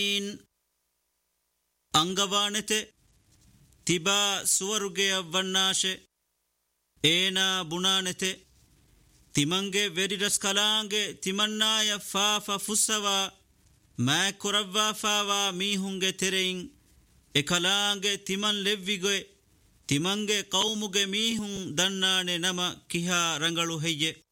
ಅಂಗವಾಣತೆ ತಿಬಾ ಸುವರುಗೆಯ ವಣ್ಣಾಶೆ ಏನ ಬುಣಾನೆತೆ ತಿಮಂಗೆ ವೆರಿರಸ್ ಕಲಾಂಗೆ ತಿಮನ್ನಾಯ ಫಾಫ ಫುಸ್ಸವ ಮೈ ಕೊರವ್ವಾ fava ಮೀಹುಂಗೆ ತೆರೆಯಿಂ A ಕಲಾಂಗೆ ತಿಮನ್ ಲೆವ್ವಿಗೆ ತಿಮಂಗೆ ಕೌಮುಗೆ ಮೀಹುಂ ದಣ್ಣಾಣೆ ನಮ ಕಿಹಾ ರಂಗಳು ಹೆಯ್ಯೆ